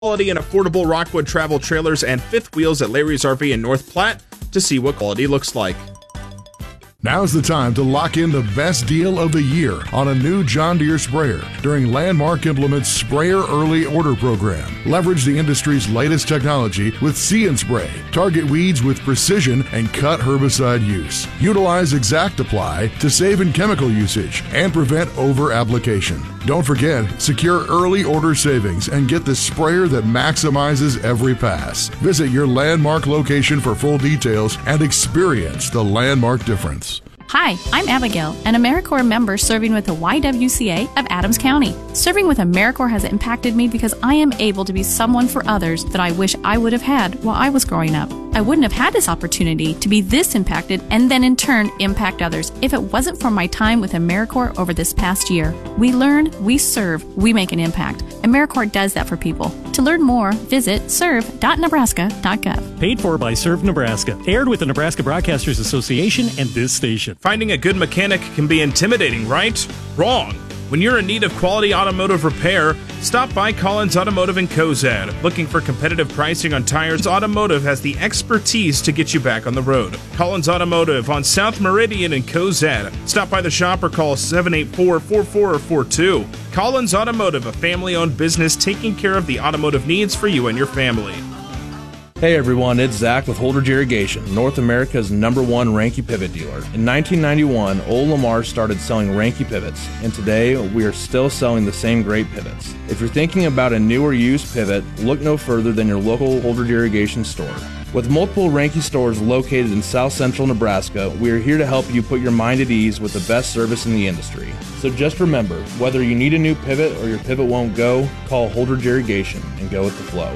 Quality and affordable Rockwood travel trailers and fifth wheels at Larry's RV in North Platte to see what quality looks like. Now's the time to lock in the best deal of the year on a new John Deere sprayer during Landmark Implement's Sprayer Early Order Program. Leverage the industry's latest technology with See and Spray. Target weeds with precision and cut herbicide use. Utilize Exact Apply to save in chemical usage and prevent over-application. Don't forget, secure early order savings and get the sprayer that maximizes every pass. Visit your Landmark location for full details and experience the Landmark difference. Hi, I'm Abigail, an AmeriCorps member serving with the YWCA of Adams County. Serving with AmeriCorps has impacted me because I am able to be someone for others that I wish I would have had while I was growing up. I wouldn't have had this opportunity to be this impacted and then in turn impact others if it wasn't for my time with AmeriCorps over this past year. We learn, we serve, we make an impact. AmeriCorps does that for people. To learn more, visit serve.nebraska.gov. Paid for by Serve Nebraska. Aired with the Nebraska Broadcasters Association and this station. Finding a good mechanic can be intimidating, right? Wrong. When you're in need of quality automotive repair, stop by Collins Automotive in Cozad. Looking for competitive pricing on tires, Automotive has the expertise to get you back on the road. Collins Automotive on South Meridian in Cozad. Stop by the shop or call 784-4442. Collins Automotive, a family-owned business taking care of the automotive needs for you and your family. Hey everyone, it's Zach with Holdridge Irrigation, North America's #1 Ranke pivot dealer. In 1991, Old Lamar started selling Ranke pivots, and today we are still selling the same great pivots. If you're thinking about a new or used pivot, look no further than your local Holdridge Irrigation store. With multiple Ranke stores located in South Central Nebraska, we are here to help you put your mind at ease with the best service in the industry. So just remember, whether you need a new pivot or your pivot won't go, call Holdridge Irrigation and go with the flow.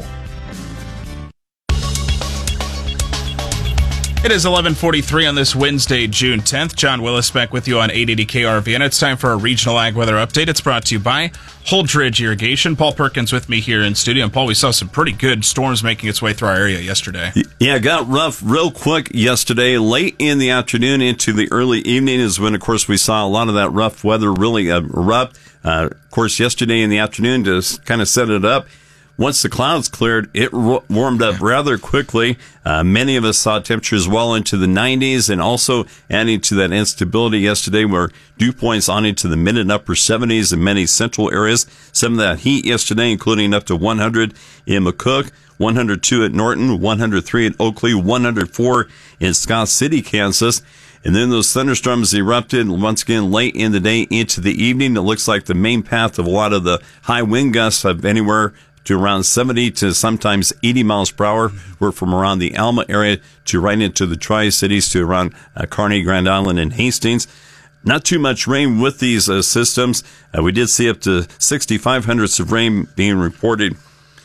It is 11:43 on this Wednesday, June 10th. John Willis back with you on 880 KRV, and it's time for a regional ag weather update. It's brought to you by Holdridge Irrigation. Paul Perkins with me here in studio. And Paul, we saw some pretty good storms making its way through our area yesterday. Yeah, it got rough real quick yesterday. Late in the afternoon into the early evening is when, of course, we saw a lot of that rough weather really erupt. Of course, yesterday in the afternoon to kind of set it up. Once the clouds cleared, it warmed up rather quickly. Many of us saw temperatures well into the 90s, and also adding to that instability yesterday were dew points on into the mid and upper 70s in many central areas. Some of that heat yesterday, including up to 100 in McCook, 102 at Norton, 103 at Oakley, 104 in Scott City, Kansas. And then those thunderstorms erupted once again late in the day into the evening. It looks like the main path of a lot of the high wind gusts have anywhere to around 70 to sometimes 80 miles per hour. We're from around the Alma area to right into the Tri-Cities to around Kearney, Grand Island, and Hastings. Not too much rain with these systems. We did see up to 6,500 hundredths of rain being reported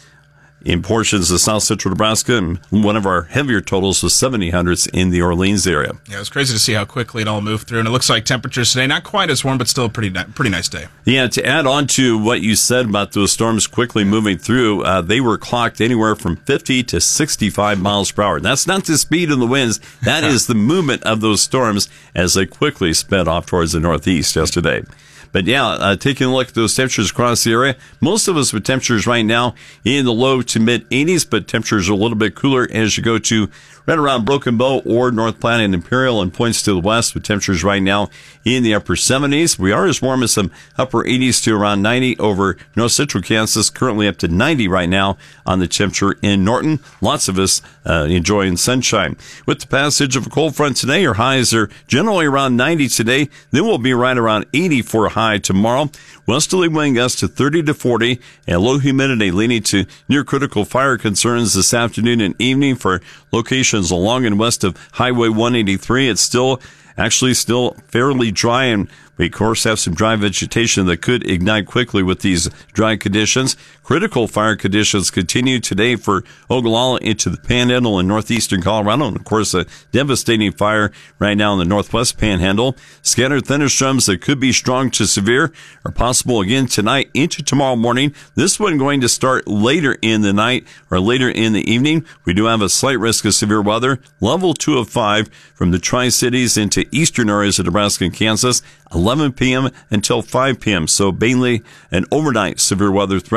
in portions of south central Nebraska, and one of our heavier totals was 70 hundredths in the Orleans area. Yeah, it was crazy to see how quickly it all moved through, and it looks like temperatures today not quite as warm, but still a pretty nice day. Yeah, to add on to what you said about those storms quickly moving through, they were clocked anywhere from 50 to 65 miles per hour. That's not the speed of the winds. That is the movement of those storms as they quickly sped off towards the northeast yesterday. But yeah, taking a look at those temperatures across the area, most of us with temperatures right now in the low to mid 80s, but temperatures are a little bit cooler as you go to right around Broken Bow or North Platte and Imperial and points to the west with temperatures right now in the upper 70s. We are as warm as some upper 80s to around 90 over North Central Kansas, currently up to 90 right now on the temperature in Norton. Lots of us enjoying sunshine. With the passage of a cold front today, our highs are generally around 90 today. Then we'll be right around 80 for a high tomorrow. Westerly wind gusts to 30 to 40 and low humidity leading to near critical fire concerns this afternoon and evening for locations along and west of Highway 183. It's still fairly dry, and we of course have some dry vegetation that could ignite quickly with these dry conditions. Critical fire conditions continue today for Ogallala into the Panhandle in northeastern Colorado, and of course a devastating fire right now in the northwest Panhandle. Scattered thunderstorms that could be strong to severe are possible again tonight into tomorrow morning. This one going to start later in the night or later in the evening. We do have a slight risk of severe weather. Level 2 of 5 from the Tri-Cities into eastern areas of Nebraska and Kansas, 11 p.m. until 5 p.m. So mainly an overnight severe weather threat.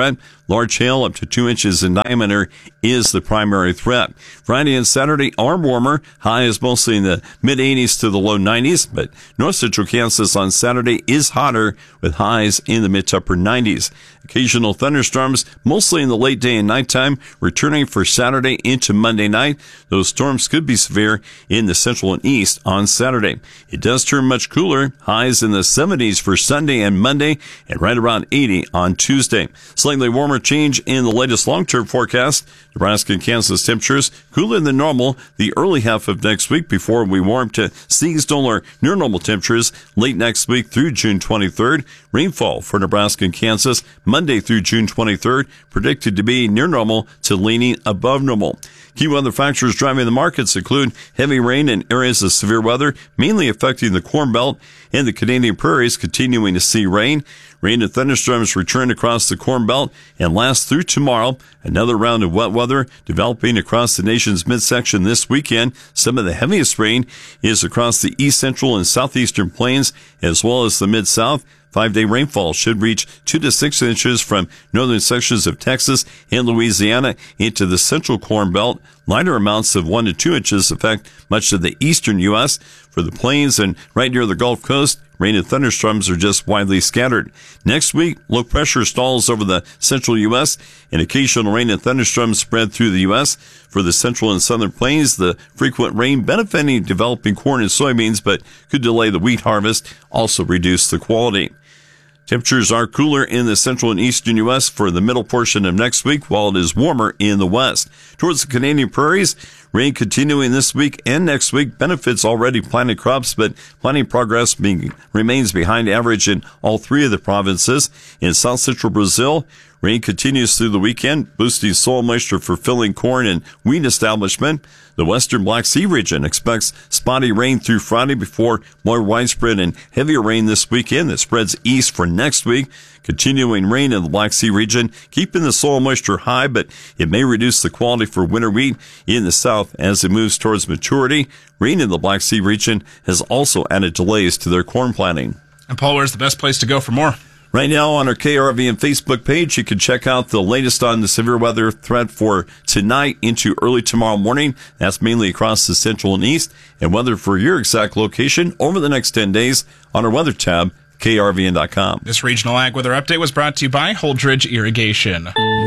Large hail up to 2 inches in diameter is the primary threat. Friday and Saturday are warmer. High is mostly in the mid-80s to the low 90s, but north central Kansas on Saturday is hotter with highs in the mid to upper 90s. Occasional thunderstorms, mostly in the late day and nighttime, returning for Saturday into Monday night. Those storms could be severe in the central and east on Saturday. It does turn much cooler, highs in the 70s for Sunday and Monday, and right around 80 on Tuesday. Slightly warmer change in the latest long-term forecast. Nebraska and Kansas temperatures cooler than normal the early half of next week before we warm to seasonal or near normal temperatures late next week through June 23rd. Rainfall for Nebraska and Kansas Monday through June 23rd predicted to be near normal to leaning above normal. Key weather factors driving the markets include heavy rain in areas of severe weather, mainly affecting the Corn Belt and the Canadian prairies, continuing to see rain. Rain and thunderstorms return across the Corn Belt and last through tomorrow. Another round of wet weather developing across the nation's midsection this weekend. Some of the heaviest rain is across the east central and southeastern plains, as well as the mid-south. 5-day rainfall should reach 2 to 6 inches from northern sections of Texas and Louisiana into the central Corn Belt. Lighter amounts of 1 to 2 inches affect much of the eastern U.S. For the plains and right near the Gulf Coast, rain and thunderstorms are just widely scattered. Next week, low pressure stalls over the central U.S. and occasional rain and thunderstorms spread through the U.S. For the central and southern plains, the frequent rain benefiting developing corn and soybeans, but could delay the wheat harvest, also reduce the quality. Temperatures are cooler in the central and eastern U.S. for the middle portion of next week, while it is warmer in the west. Towards the Canadian prairies, rain continuing this week and next week benefits already planted crops, but planting progress remains behind average in all three of the provinces. In south central Brazil, rain continues through the weekend, boosting soil moisture for filling corn and wheat establishment. The western Black Sea region expects spotty rain through Friday before more widespread and heavier rain this weekend that spreads east for next week. Continuing rain in the Black Sea region, keeping the soil moisture high, but it may reduce the quality for winter wheat in the south as it moves towards maturity. Rain in the Black Sea region has also added delays to their corn planting. And Paul, where's the best place to go for more? Right now on our KRVN Facebook page, you can check out the latest on the severe weather threat for tonight into early tomorrow morning. That's mainly across the central and east, and weather for your exact location over the next 10 days on our weather tab, krvn.com. This regional ag weather update was brought to you by Holdridge Irrigation.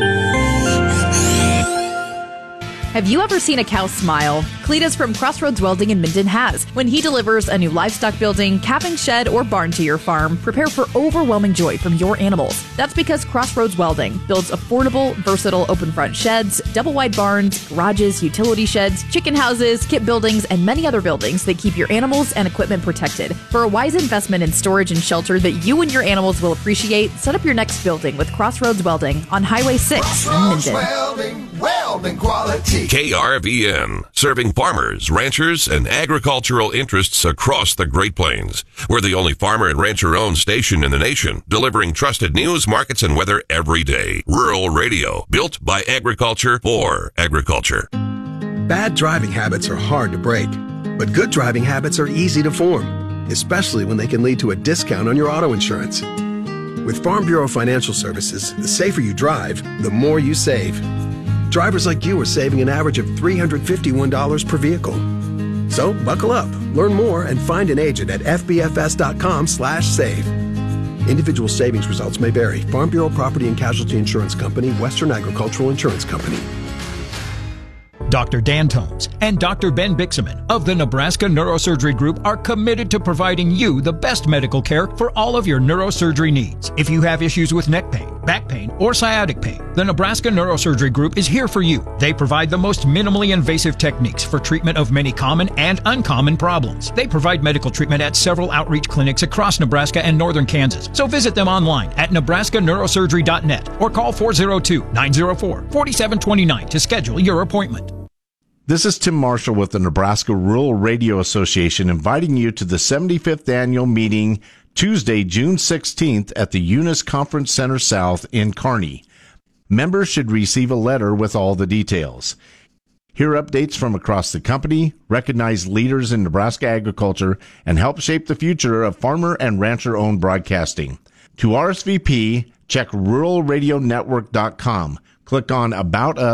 Have you ever seen a cow smile? Cletus from Crossroads Welding in Minden has. When he delivers a new livestock building, calving shed, or barn to your farm, prepare for overwhelming joy from your animals. That's because Crossroads Welding builds affordable, versatile open front sheds, double wide barns, garages, utility sheds, chicken houses, kit buildings, and many other buildings that keep your animals and equipment protected. For a wise investment in storage and shelter that you and your animals will appreciate, set up your next building with Crossroads Welding on Highway 6 in Minden. Welding quality. KRVN, serving farmers, ranchers, and agricultural interests across the Great Plains. We're the only farmer and rancher-owned station in the nation, delivering trusted news, markets, and weather every day. Rural radio, built by agriculture for agriculture. Bad driving habits are hard to break, but good driving habits are easy to form, especially when they can lead to a discount on your auto insurance. With Farm Bureau Financial Services, the safer you drive, the more you save. Drivers like you are saving an average of $351 per vehicle. So buckle up, learn more, and find an agent at fbfs.com/save. Individual savings results may vary. Farm Bureau Property and Casualty Insurance Company, Western Agricultural Insurance Company. Dr. Dan Tomes and Dr. Ben Bixaman of the Nebraska Neurosurgery Group are committed to providing you the best medical care for all of your neurosurgery needs. If you have issues with neck pain, back pain, or sciatic pain, the Nebraska Neurosurgery Group is here for you. They provide the most minimally invasive techniques for treatment of many common and uncommon problems. They provide medical treatment at several outreach clinics across Nebraska and northern Kansas. So visit them online at nebraskaneurosurgery.net or call 402-904-4729 to schedule your appointment. This is Tim Marshall with the Nebraska Rural Radio Association inviting you to the 75th annual meeting Tuesday, June 16th at the Eunice Conference Center South in Kearney. Members should receive a letter with all the details. Hear updates from across the company, recognize leaders in Nebraska agriculture, and help shape the future of farmer and rancher-owned broadcasting. To RSVP, Check ruralradionetwork.com. Click on About Us